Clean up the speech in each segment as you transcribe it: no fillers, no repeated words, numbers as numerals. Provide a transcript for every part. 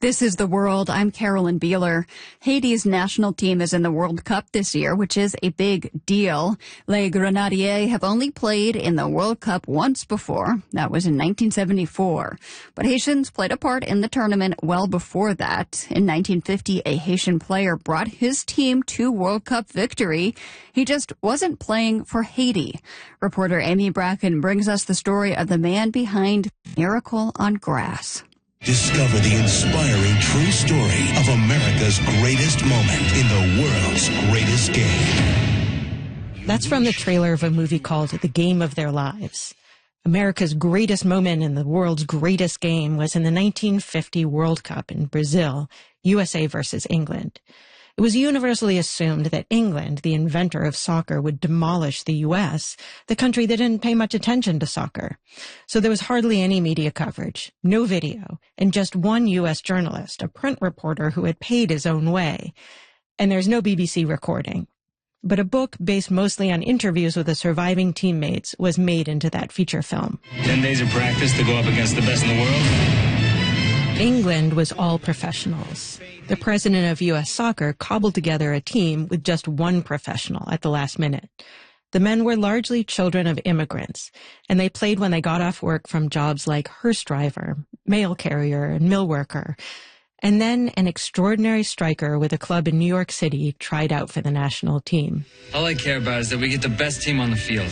This is The World. I'm Carolyn Beeler. Haiti's national team is in the World Cup this year, which is a big deal. Les Grenadiers have only played in the World Cup once before. That was in 1974. But Haitians played a part in the tournament well before that. In 1950, a Haitian player brought his team to World Cup victory. He just wasn't playing for Haiti. Reporter Amy Bracken brings us the story of the man behind Miracle on Grass. Discover the inspiring true story of America's greatest moment in the world's greatest game. That's from the trailer of a movie called The Game of Their Lives. America's greatest moment in the world's greatest game was in the 1950 World Cup in Brazil, USA versus England. It was universally assumed that England, the inventor of soccer, would demolish the U.S., the country that didn't pay much attention to soccer. So there was hardly any media coverage, no video, and just one U.S. journalist, a print reporter who had paid his own way. And there's no BBC recording. But a book based mostly on interviews with the surviving teammates was made into that feature film. 10 days of practice to go up against the best in the world. England was all professionals. The president of U.S. Soccer cobbled together a team with just one professional at the last minute. The men were largely children of immigrants, and they played when they got off work from jobs like hearse driver, mail carrier, and mill worker. And then an extraordinary striker with a club in New York City tried out for the national team. All I care about is that we get the best team on the field.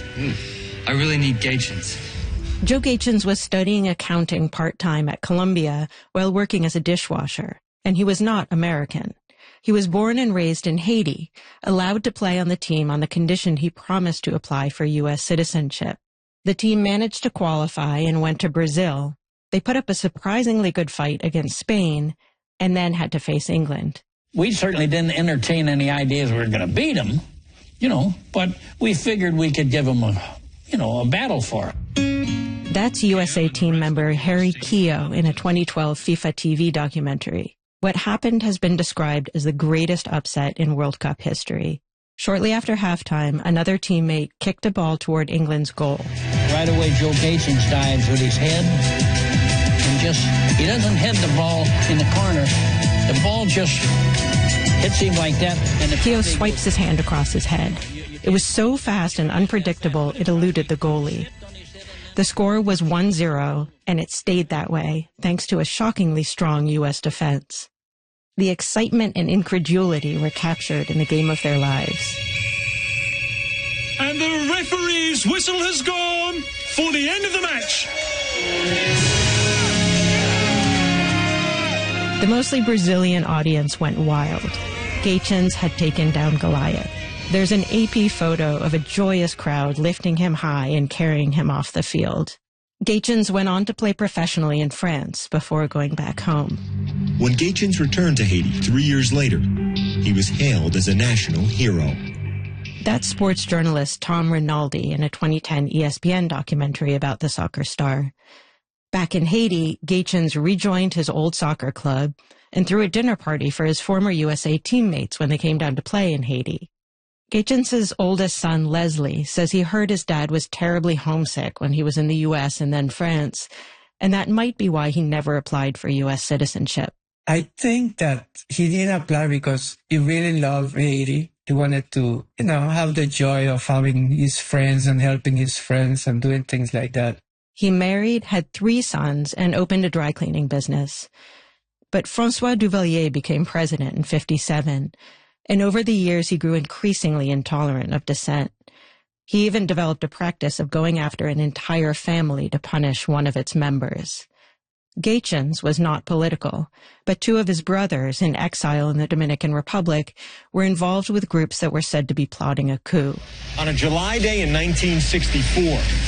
I really need Gaetjens. Joe Gaetjens was studying accounting part-time at Columbia while working as a dishwasher, and he was not American. He was born and raised in Haiti, allowed to play on the team on the condition he promised to apply for U.S. citizenship. The team managed to qualify and went to Brazil. They put up a surprisingly good fight against Spain and then had to face England. We certainly didn't entertain any ideas we were going to beat them, but we figured we could give them a battle for it. That's USA team member Harry Keogh in a 2012 FIFA TV documentary. What happened has been described as the greatest upset in World Cup history. Shortly after halftime, another teammate kicked a ball toward England's goal. Right away, Joe Gaetjens dives with his head. And he doesn't head the ball in the corner. The ball just hits him like that. And Keogh swipes his hand across his head. It was so fast and unpredictable, it eluded the goalie. The score was 1-0, and it stayed that way, thanks to a shockingly strong U.S. defense. The excitement and incredulity were captured in the game of their lives. And the referee's whistle has gone for the end of the match. The mostly Brazilian audience went wild. Gaetjens had taken down Goliath. There's an AP photo of a joyous crowd lifting him high and carrying him off the field. Gaetjens went on to play professionally in France before going back home. When Gaetjens returned to Haiti 3 years later, he was hailed as a national hero. That's sports journalist Tom Rinaldi in a 2010 ESPN documentary about the soccer star. Back in Haiti, Gaetjens rejoined his old soccer club and threw a dinner party for his former USA teammates when they came down to play in Haiti. Gaetjens' oldest son, Leslie, says he heard his dad was terribly homesick when he was in the U.S. and then France, and that might be why he never applied for U.S. citizenship. I think that he didn't apply because he really loved Haiti. He wanted to, have the joy of having his friends and helping his friends and doing things like that. He married, had 3 sons, and opened a dry cleaning business. But François Duvalier became president in 1957. And over the years, he grew increasingly intolerant of dissent. He even developed a practice of going after an entire family to punish one of its members. Gaetjens was not political, but 2 of his brothers in exile in the Dominican Republic were involved with groups that were said to be plotting a coup. On a July day in 1964,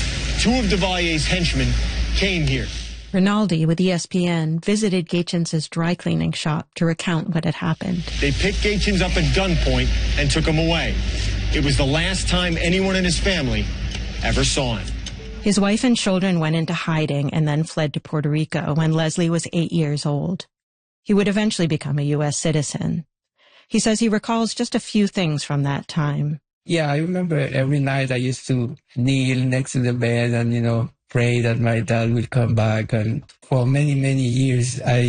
2 of Duvalier's henchmen came here. Rinaldi, with ESPN, visited Gaetjens' dry cleaning shop to recount what had happened. They picked Gaetjens up at gunpoint and took him away. It was the last time anyone in his family ever saw him. His wife and children went into hiding and then fled to Puerto Rico when Leslie was 8 years old. He would eventually become a U.S. citizen. He says he recalls just a few things from that time. Yeah, I remember every night I used to kneel next to the bed and, pray that my dad will come back. And for many, many years, I